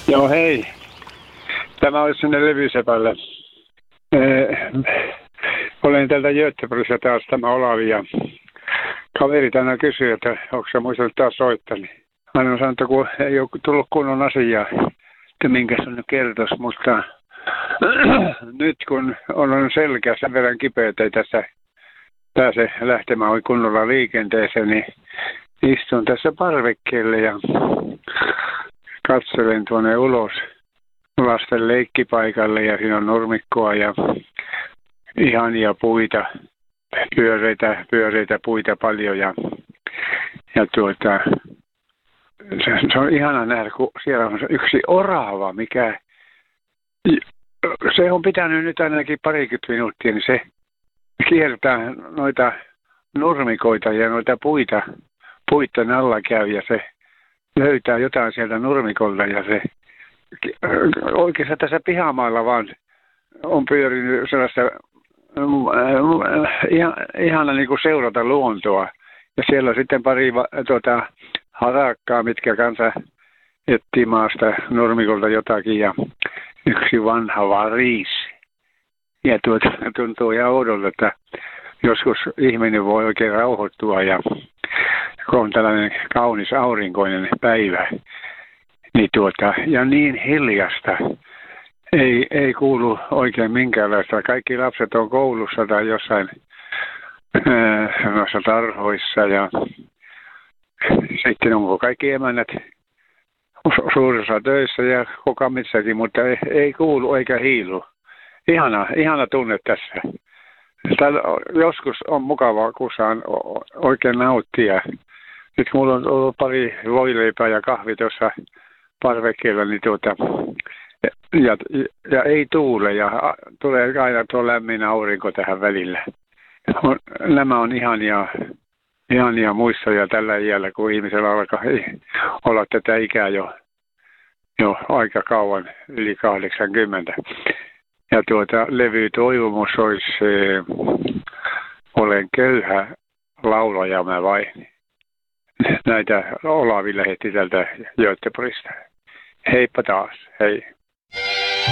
Joo, hei. Tämä olisi sinne Levysepälle. Olen täältä Göteborgista taas tämä Olavi ja kaveri tänään kysyi, että onko se muistanut taas soittaa. Hän on sanonut, että kun ei ole tullut kunnon asiaa, että minkä se nyt kertoisi, mutta nyt kun on selkeä sen verran kipeä, että ei tässä pääse lähtemään kunnolla liikenteeseen, niin istun tässä parvekkeelle ja katselen tuonne ulos lasten leikkipaikalle ja siinä on nurmikkoa ja ihania puita, pyöreitä puita paljon ja se on ihana nähdä, kun siellä on yksi orava, mikä se on pitänyt nyt ainakin parikymmentä minuuttia, niin se kiertää noita nurmikoita ja noita puitten alla käy ja se löytää jotain sieltä nurmikolta ja se oikeastaan tässä pihamaalla vaan on pyörinyt sellaista ihana niin kuin seurata luontoa. Ja siellä on sitten pari harakkaa, mitkä kanssa etsii maasta nurmikolta jotakin ja yksi vanha varis. Ja tuntuu ihan oudolta, että joskus ihminen voi oikein rauhoittua ja kun on tällainen kaunis aurinkoinen päivä, niin ja niin hiljasta. Ei kuulu oikein minkäänlaista. Kaikki lapset on koulussa tai jossain noissa tarhoissa ja sitten onko kaikki emännät suurissa töissä ja kokamissakin, mutta ei kuulu eikä hiilu. Ihana tunne tässä. Joskus on mukavaa, kun saan oikein nauttia. Nyt mulla on ollut pari voileipää ja kahvi tuossa parvekkeella, niin ja ei tuule ja tulee aina tuo lämmin aurinko tähän välillä. Nämä on ihania muistoja tällä iällä, kun ihmisellä alkaa olla tätä ikää jo aika kauan, yli 80. Ja levy Toivomus olisi Olen köyhä laulaja mä vain. Näitä Olavi lähetti tältä Göteborgista. Heippa taas, hei.